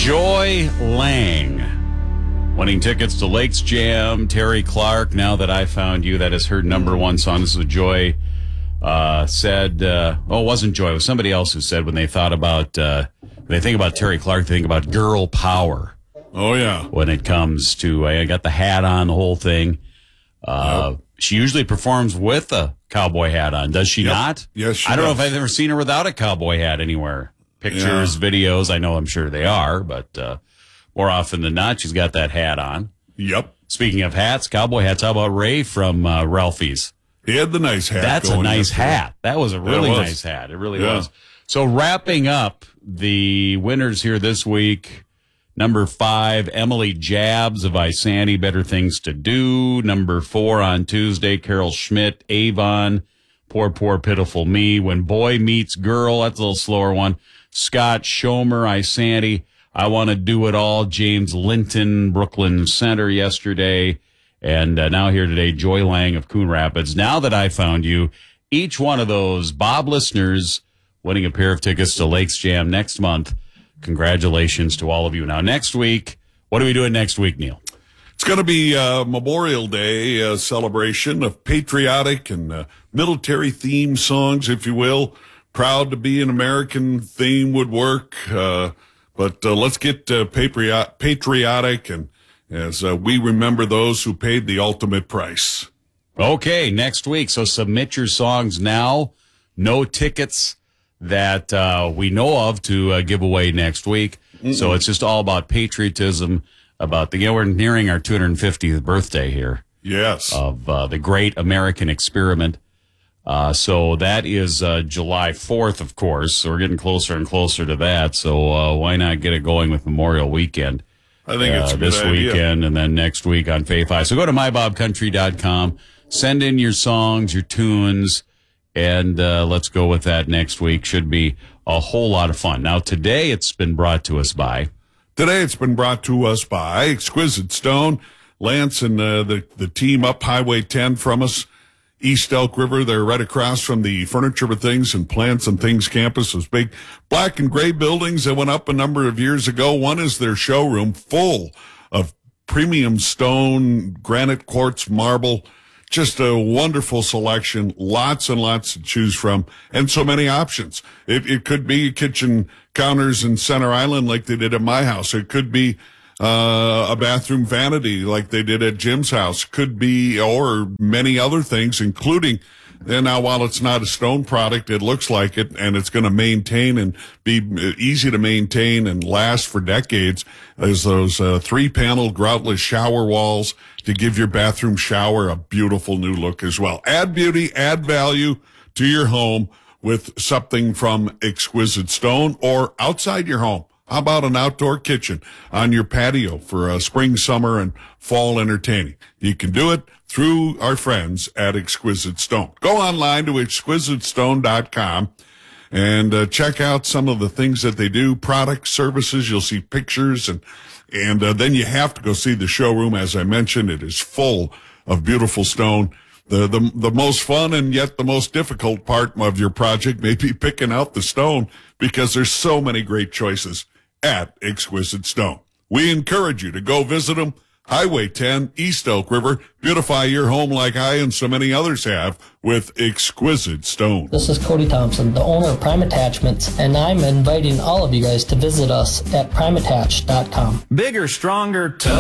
Joy Lang, winning tickets to Lakes Jam. Terry Clark, Now That I Found You, that is her number one song. This is what Joy said. It wasn't Joy. It was somebody else who said when they thought about, when they think about Terry Clark, they think about girl power. Oh, yeah. When it comes to, I got the hat on, the whole thing. She usually performs with a cowboy hat on, does she not? Yes, she I don't does. know if I've ever seen her without a cowboy hat anywhere. Pictures, videos, I'm sure they are, but more often than not, she's got that hat on. Yep. Speaking of hats, cowboy hats, how about Ray from Ralphie's? He had the nice hat. That's a nice hat. That was a really nice hat. It really was. So wrapping up the winners here this week, number 5, Emily Jabs of Isanti, Better Things to Do. Number 4 on Tuesday, Carol Schmidt, Avon, Poor, Poor, Pitiful Me. When Boy Meets Girl, that's a little slower one. Scott Schomer, Isanti, I Want to Do It All. James Linton, Brooklyn Center yesterday. And now here today, Joy Lang of Coon Rapids. Now That I Found You, each one of those Bob listeners winning a pair of tickets to Lakes Jam next month. Congratulations to all of you. Now, next week, what are we doing next week, Neil? It's going to be Memorial Day celebration of patriotic and military-themed songs, if you will. Proud to be an American theme would work, but let's get patriotic and as we remember those who paid the ultimate price. Okay, next week. So submit your songs now. No tickets that we know of to give away next week. So it's just all about patriotism, about we're nearing our 250th birthday here. Yes. Of the great American experiment. So that is July 4th, of course. So we're getting closer and closer to that. So why not get it going with Memorial Weekend? I think it's a good this idea. weekend and then next week on Faith High. So go to mybobcountry.com, send in your songs, your tunes, and let's go with that next week. Should be a whole lot of fun. Now, today it's been brought to us by Exquisite Stone. Lance and the team up Highway 10 from us, East Elk River. They're right across from the Furniture with Things and Plants and Things campus. Those big black and gray buildings that went up a number of years ago. One is their showroom full of premium stone, granite, quartz, marble. Just a wonderful selection, lots and lots to choose from, and so many options. It could be kitchen counters in Center Island like they did at my house. It could be a bathroom vanity like they did at Jim's house. Could be, or many other things, including, and now while it's not a stone product, it looks like it, and it's going to maintain and be easy to maintain and last for decades. There's those 3-panel groutless shower walls to give your bathroom shower a beautiful new look as well. Add beauty, add value to your home with something from Exquisite Stone, or outside your home. How about an outdoor kitchen on your patio for spring, summer, and fall entertaining? You can do it through our friends at Exquisite Stone. Go online to exquisitestone.com and check out some of the things that they do, products, services. You'll see pictures, and then you have to go see the showroom. As I mentioned, it is full of beautiful stone. The most fun and yet the most difficult part of your project may be picking out the stone, because there's so many great choices at Exquisite Stone. We encourage you to go visit them. Highway 10, East Elk River. Beautify your home like I and so many others have with Exquisite Stone. This is Cody Thompson, the owner of Prime Attachments, and I'm inviting all of you guys to visit us at primeattach.com. Bigger, stronger, tougher.